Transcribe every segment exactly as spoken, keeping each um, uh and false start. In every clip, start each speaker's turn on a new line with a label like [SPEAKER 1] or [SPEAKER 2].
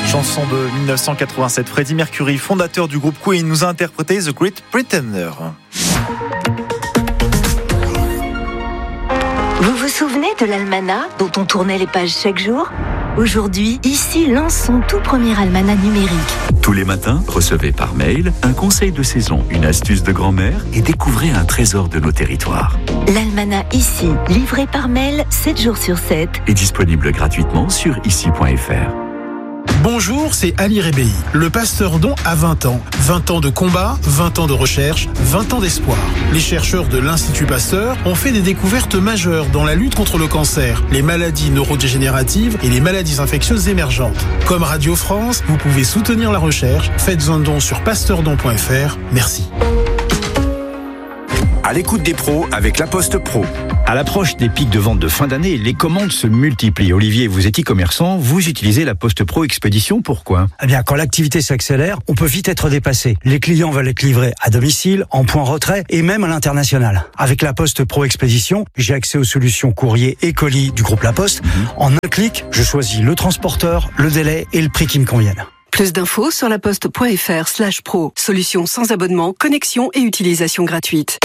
[SPEAKER 1] Chanson de dix-neuf cent quatre-vingt-sept. Freddie Mercury, fondateur du groupe Queen, nous a interprété The Great Pretender.
[SPEAKER 2] Vous vous souvenez de l'almanach dont on tournait les pages chaque jour ? Aujourd'hui, ici lance son tout premier almanach numérique.
[SPEAKER 3] Tous les matins, recevez par mail un conseil de saison, une astuce de grand-mère et découvrez un trésor de nos territoires.
[SPEAKER 2] L'almanach ici, livré par mail sept jours sur sept.
[SPEAKER 3] Est disponible gratuitement sur ici point f r.
[SPEAKER 4] Bonjour, c'est Ali Rebéi. Le Pasteur Don a vingt ans. vingt ans de combat, vingt ans de recherche, vingt ans d'espoir. Les chercheurs de l'Institut Pasteur ont fait des découvertes majeures dans la lutte contre le cancer, les maladies neurodégénératives et les maladies infectieuses émergentes. Comme Radio France, vous pouvez soutenir la recherche. Faites un don sur pasteurdon point f r. Merci.
[SPEAKER 5] À l'écoute des pros avec La Poste Pro.
[SPEAKER 6] À l'approche des pics de vente de fin d'année, les commandes se multiplient. Olivier, vous êtes e-commerçant, vous utilisez La Poste Pro Expédition, pourquoi ?
[SPEAKER 7] Eh bien, quand l'activité s'accélère, on peut vite être dépassé. Les clients veulent être livrés à domicile, en point retrait et même à l'international. Avec La Poste Pro Expédition, j'ai accès aux solutions courrier et colis du groupe La Poste. Mmh. En un clic, je choisis le transporteur, le délai et le prix qui me conviennent.
[SPEAKER 8] Plus d'infos sur laposte.fr slash pro. Solution sans abonnement, connexion et utilisation gratuite.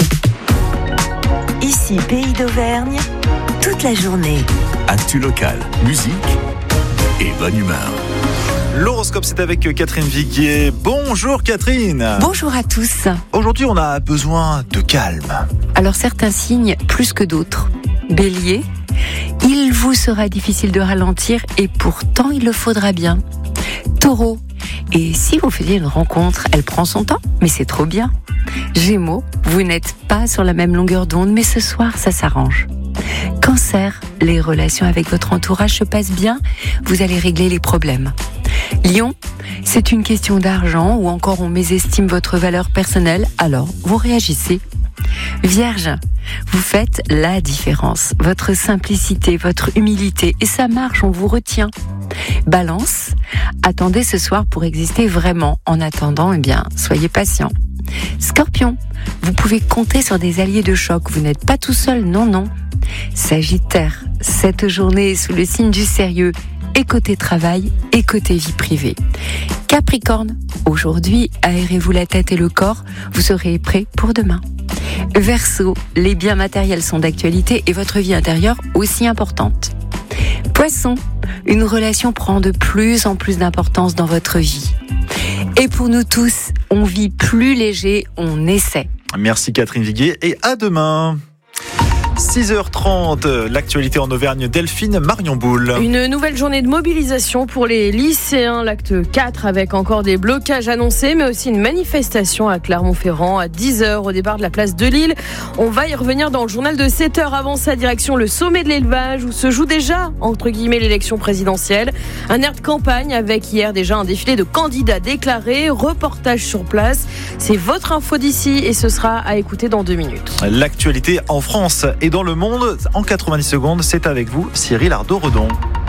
[SPEAKER 2] Ici, Pays d'Auvergne, toute la journée.
[SPEAKER 3] Actu local, musique et bonne humeur.
[SPEAKER 1] L'horoscope, c'est avec Catherine Viguier. Bonjour Catherine.
[SPEAKER 9] Bonjour à tous.
[SPEAKER 1] Aujourd'hui, on a besoin de calme.
[SPEAKER 9] Alors certains signes plus que d'autres. Bélier, il vous sera difficile de ralentir et pourtant il le faudra bien. Taureau, et si vous faisiez une rencontre, elle prend son temps, mais c'est trop bien. Gémeaux, vous n'êtes pas sur la même longueur d'onde, mais ce soir, ça s'arrange. Cancer, les relations avec votre entourage se passent bien, vous allez régler les problèmes. Lion, c'est une question d'argent ou encore on mésestime votre valeur personnelle, alors vous réagissez. Vierge, vous faites la différence. Votre simplicité, votre humilité, et ça marche, on vous retient. Balance, attendez ce soir pour exister vraiment. En attendant, eh bien, soyez patient. Scorpion, vous pouvez compter sur des alliés de choc. Vous n'êtes pas tout seul, non, non. Sagittaire, cette journée est sous le signe du sérieux, et côté travail, et côté vie privée. Capricorne, aujourd'hui, aérez-vous la tête et le corps, vous serez prêt pour demain. Verseau, les biens matériels sont d'actualité et votre vie intérieure aussi importante. Poisson, une relation prend de plus en plus d'importance dans votre vie. Et pour nous tous, on vit plus léger, on essaie.
[SPEAKER 1] Merci Catherine Viguier et à demain. six heures trente, l'actualité en Auvergne, Delphine Marion Boule.
[SPEAKER 10] Une nouvelle journée de mobilisation pour les lycéens, l'acte quatre avec encore des blocages annoncés, mais aussi une manifestation à Clermont-Ferrand à dix heures au départ de la place de Lille. On va y revenir dans le journal de sept heures. Avant ça, direction le sommet de l'élevage où se joue déjà, entre guillemets, l'élection présidentielle. Un air de campagne avec hier déjà un défilé de candidats déclarés, reportage sur place. C'est votre info d'ici et ce sera à écouter dans deux minutes.
[SPEAKER 1] L'actualité en France et dans le monde, en quatre-vingt-dix secondes, c'est avec vous, Cyril Ardo-Redon.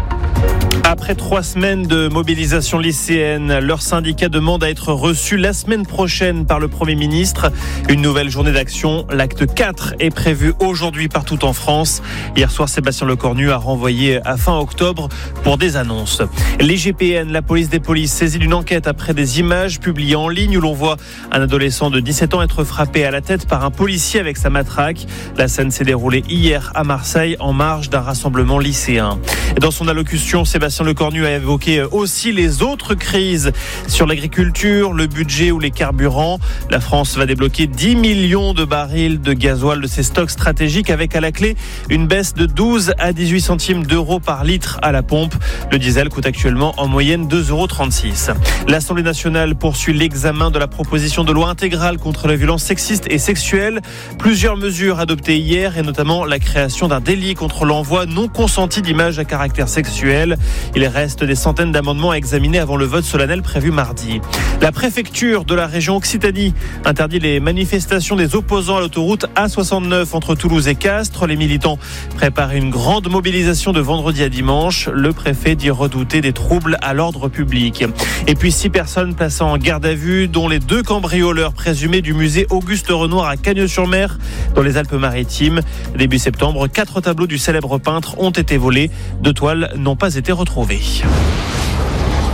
[SPEAKER 11] Après trois semaines de mobilisation lycéenne, leur syndicat demande à être reçu la semaine prochaine par le Premier ministre. Une nouvelle journée d'action, l'acte quatre, est prévu aujourd'hui partout en France. Hier soir, Sébastien Lecornu a renvoyé à fin octobre pour des annonces. Les G P N, la police des polices, saisit d'une enquête après des images publiées en ligne où l'on voit un adolescent de dix-sept ans être frappé à la tête par un policier avec sa matraque. La scène s'est déroulée hier à Marseille en marge d'un rassemblement lycéen. Dans son allocution, Sébastien Lecornu a évoqué aussi les autres crises sur l'agriculture, le budget ou les carburants. La France va débloquer dix millions de barils de gasoil de ses stocks stratégiques avec à la clé une baisse de douze à dix-huit centimes d'euros par litre à la pompe. Le diesel coûte actuellement en moyenne deux euros trente-six. L'Assemblée nationale poursuit l'examen de la proposition de loi intégrale contre la violence sexiste et sexuelle. Plusieurs mesures adoptées hier et notamment la création d'un délit contre l'envoi non consenti d'images à caractère sexuel. Il reste des centaines d'amendements à examiner avant le vote solennel prévu mardi. La préfecture de la région Occitanie interdit les manifestations des opposants à l'autoroute A soixante-neuf entre Toulouse et Castres. Les militants préparent une grande mobilisation de vendredi à dimanche. Le préfet dit redouter des troubles à l'ordre public. Et puis six personnes placées en garde à vue, dont les deux cambrioleurs présumés du musée Auguste Renoir à Cagnes-sur-Mer, dans les Alpes-Maritimes. Début septembre, quatre tableaux du célèbre peintre ont été volés. Deux toiles n'ont pas été retrouvées.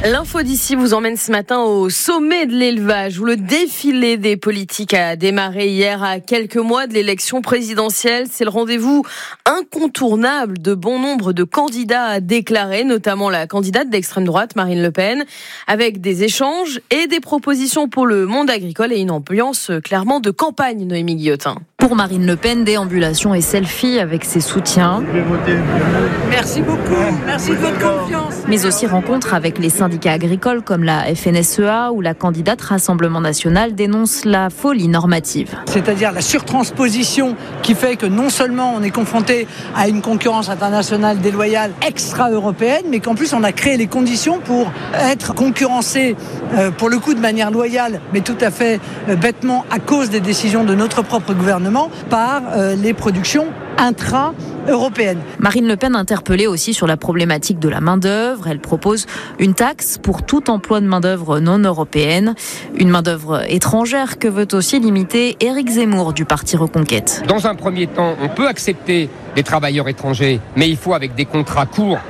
[SPEAKER 10] L'info d'ici vous emmène ce matin au sommet de l'élevage où le défilé des politiques a démarré hier à quelques mois de l'élection présidentielle. C'est le rendez-vous incontournable de bon nombre de candidats à déclarer, notamment la candidate d'extrême droite Marine Le Pen, avec des échanges et des propositions pour le monde agricole et une ambiance clairement de campagne, Noémie Guillotin.
[SPEAKER 12] Pour Marine Le Pen, déambulation et selfie avec ses soutiens.
[SPEAKER 13] Merci beaucoup, merci de votre confiance.
[SPEAKER 12] Mais aussi rencontre avec les syndicats agricoles comme la F N S E A où la candidate Rassemblement National dénonce la folie normative.
[SPEAKER 13] C'est-à-dire la surtransposition qui fait que non seulement on est confronté à une concurrence internationale déloyale extra-européenne, mais qu'en plus on a créé les conditions pour être concurrencé euh, pour le coup de manière loyale, mais tout à fait euh, bêtement à cause des décisions de notre propre gouvernement par euh, les productions intra-européennes.
[SPEAKER 12] Marine Le Pen interpellée aussi sur la problématique de la main-d'œuvre. Elle propose une taxe pour tout emploi de main-d'œuvre non européenne. Une main-d'œuvre étrangère que veut aussi limiter Éric Zemmour du Parti Reconquête.
[SPEAKER 14] Dans un premier temps, on peut accepter des travailleurs étrangers, mais il faut avec des contrats courts